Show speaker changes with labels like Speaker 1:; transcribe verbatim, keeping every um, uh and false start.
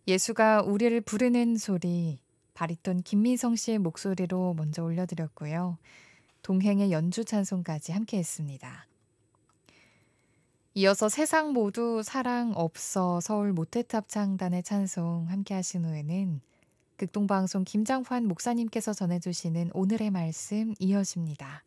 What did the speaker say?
Speaker 1: 예수가 우리를 부르는 소리, 바리톤 김민성 씨의 목소리로 먼저 올려드렸고요. 동행의 연주 찬송까지 함께 했습니다. 이어서 세상 모두 사랑 없어 서울 모태탑 창단의 찬송 함께 하신 후에는 극동방송 김장환 목사님께서 전해주시는 오늘의 말씀 이어집니다.